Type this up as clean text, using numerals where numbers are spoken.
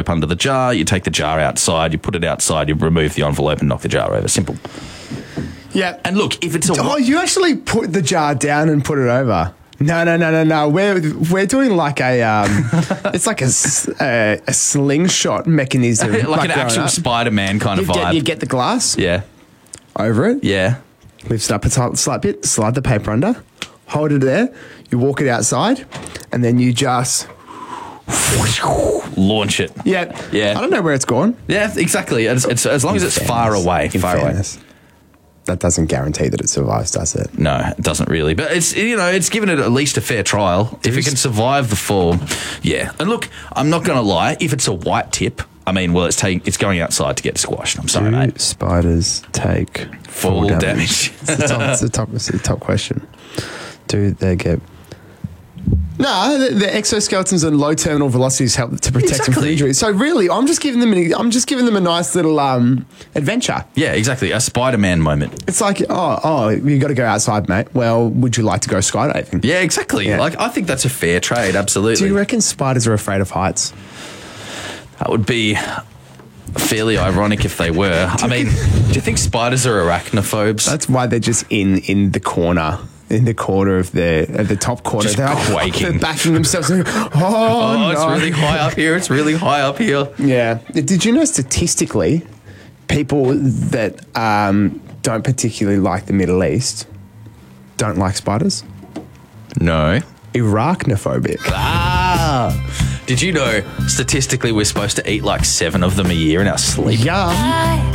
envelope under the jar, you take the jar outside, you put it outside, you remove the envelope and knock the jar over. Simple. Yeah. And look, if it's a... Oh, you actually put the jar down and put it over. No. We're doing like a it's like a slingshot mechanism, like an actual Spider-Man kind of vibe. You get the glass, Yeah. over it, Yeah. lift it up a slight bit, slide the paper under, hold it there. You walk it outside, and then you just Launch it. yeah. Yeah. I don't know where it's gone. Yeah, exactly. It's as long as it's far away. In Far away. fairness, that doesn't guarantee that it survives, does it? No, it doesn't really. But it's given it at least a fair trial. If it can survive the fall, yeah. And look, I'm not going to lie. If it's a white tip, I mean, well, it's going outside to get squashed. I'm sorry, mate. Spiders take Full damage. It's the top question. Do they get... No, the exoskeletons and low terminal velocities help to protect them from Exactly. injury. So really, I'm just giving them a nice little adventure. Yeah, exactly. A Spider-Man moment. It's like, oh, you got to go outside, mate. Well, would you like to go skydiving? Yeah, exactly. Yeah. Like, I think that's a fair trade. Absolutely. Do you reckon spiders are afraid of heights? That would be fairly ironic if they were. I mean, do you think spiders are arachnophobes? That's why they're just in the corner. In the corner of the top corner, Just they're like, quaking. they're backing themselves. Like, Oh, it's no. really high up here. It's really high up here. Yeah. Did you know statistically, people that don't particularly like the Middle East don't like spiders? No. Arachnophobic. Ah. Did you know statistically we're supposed to eat like 7 of them a year in our sleep? Yeah.